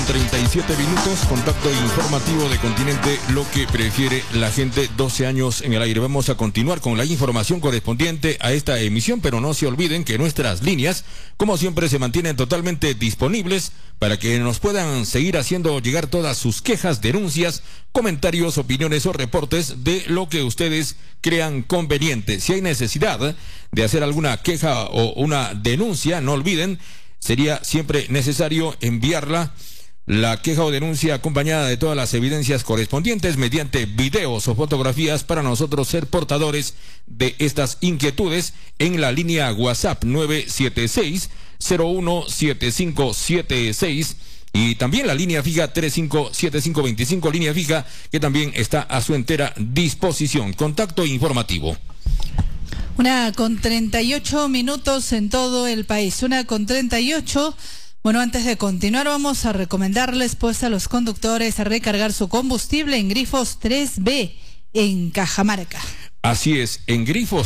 37 minutos, contacto informativo de Continente, lo que prefiere la gente, 12 años en el aire. Vamos a continuar con la información correspondiente a esta emisión, pero no se olviden que nuestras líneas, como siempre, se mantienen totalmente disponibles para que nos puedan seguir haciendo llegar todas sus quejas, denuncias, comentarios, opiniones o reportes de lo que ustedes crean conveniente. Si hay necesidad de hacer alguna queja o una denuncia, no olviden, sería siempre necesario enviarla, la queja o denuncia, acompañada de todas las evidencias correspondientes mediante videos o fotografías para nosotros ser portadores de estas inquietudes en la línea WhatsApp 976-017576 y también la línea fija 357525, línea fija que también está a su entera disposición. Contacto informativo. 1:38 en todo el país. 1:38. Bueno, antes de continuar vamos a recomendarles pues a los conductores a recargar su combustible en Grifos 3B en Cajamarca. Así es, en Grifos